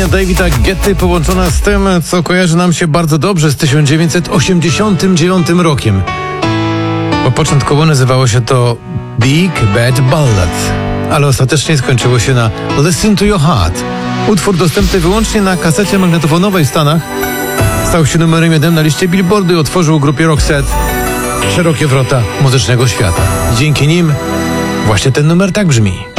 wykonania Davida Guetty połączona z tym, co kojarzy nam się bardzo dobrze z 1989 rokiem. Bo początkowo nazywało się to Big Bad Ballad, ale ostatecznie skończyło się na Listen to Your Heart. Utwór dostępny wyłącznie na kasecie magnetofonowej w Stanach stał się numerem 1 na liście Billboardu i otworzył grupie Roxette szerokie wrota muzycznego świata. Dzięki nim właśnie ten numer tak brzmi.